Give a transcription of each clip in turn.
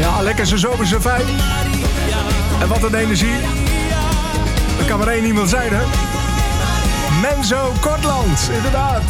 Ja, lekker zijn zomerse vibe. En wat een energie. Dat kan maar één iemand zijn, hè? Menzo Kortland, inderdaad.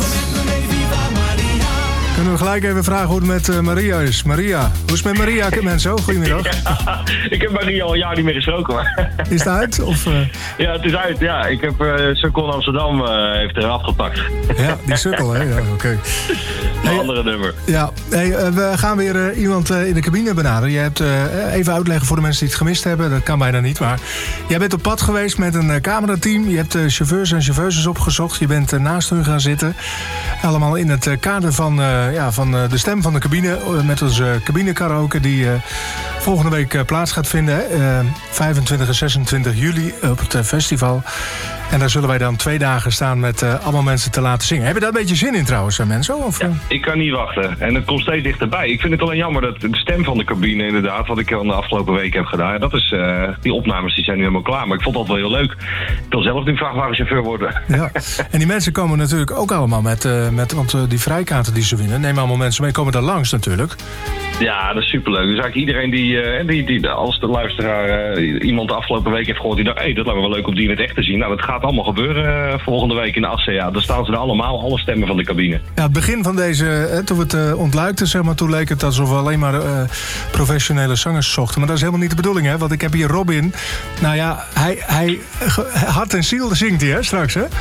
Kunnen we gelijk even vragen hoe het met Maria is. Maria, hoe is het met Maria, Menzo? Goedemiddag. Ja, ik heb Maria al een jaar niet meer gesproken. Maar. Is het uit? Of, Ja, het is uit. Ja, ik heb Sukkel Amsterdam heeft er afgepakt. Ja, die Sukkel, hè? Ja, oké. Een andere nummer. Ja, we gaan weer iemand in de cabine benaderen. Je hebt even uitleggen voor de mensen die het gemist hebben. Dat kan bijna niet, maar jij bent op pad geweest met een camerateam. Je hebt chauffeurs en chauffeuses opgezocht. Je bent naast hun gaan zitten. Allemaal in het kader van de stem van de cabine. Met onze cabinekaraoke die volgende week plaats gaat vinden. 25 en 26 juli op het festival. En daar zullen wij dan 2 dagen staan met allemaal mensen te laten zingen. Heb je daar een beetje zin in trouwens, mensen? Of? Ja, ik kan niet wachten. En het komt steeds dichterbij. Ik vind het alleen jammer dat de stem van de cabine inderdaad, wat ik al de afgelopen week heb gedaan, dat is, die opnames die zijn nu helemaal klaar. Maar ik vond dat wel heel leuk. Ik wil zelf nu vrachtwagenchauffeur worden. Ja, en die mensen komen natuurlijk ook allemaal met want die vrijkaarten die ze winnen, nemen allemaal mensen mee, komen daar langs natuurlijk. Ja, dat is superleuk. Dus eigenlijk iedereen die als de luisteraar iemand de afgelopen week heeft gehoord, die dacht, dat lijkt me wel leuk om die in het echt te zien. Nou, dat gaat allemaal gebeuren volgende week in de ASEA. Daar staan ze er allemaal, alle stemmen van de cabine. Ja, het begin van deze, toen we het ontluikten, zeg maar, toen leek het alsof we alleen maar professionele zangers zochten. Maar dat is helemaal niet de bedoeling, hè? Want ik heb hier Robin. Nou ja, hij hart en ziel zingt hij, hè, straks, hè?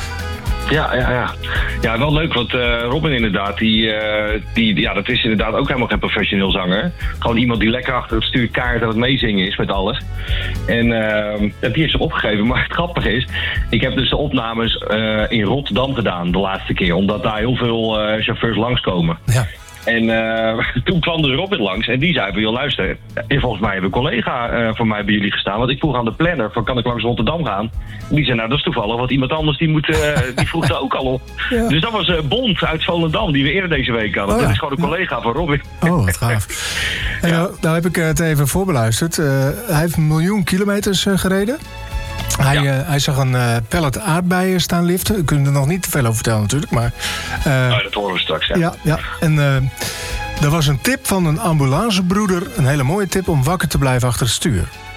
Ja, wel leuk, want Robin inderdaad, dat is inderdaad ook helemaal geen professioneel zanger. Gewoon iemand die lekker achter het stuur kaart aan het meezingen is met alles. En die heeft zich opgegeven, maar het grappige is, ik heb dus de opnames in Rotterdam gedaan de laatste keer, omdat daar heel veel chauffeurs langskomen. Ja. En toen kwam dus Robin langs en die zei van, joh, luister, volgens mij heeft een collega van mij bij jullie gestaan. Want ik vroeg aan de planner van, kan ik langs Rotterdam gaan? En die zei, nou, dat is toevallig, want iemand anders die vroeg daar ook al op. Ja. Dus dat was Bond uit Volendam, die we eerder deze week hadden. Dat is gewoon een collega van Robin. Oh, wat gaaf. En nou heb ik het even voorbeluisterd. Hij heeft 1 miljoen kilometers gereden. Hij zag een pallet aardbeien staan liften. Daar kunnen we er nog niet te veel over vertellen natuurlijk. Maar, dat horen we straks. Ja. En er was een tip van een ambulancebroeder. Een hele mooie tip om wakker te blijven achter het stuur.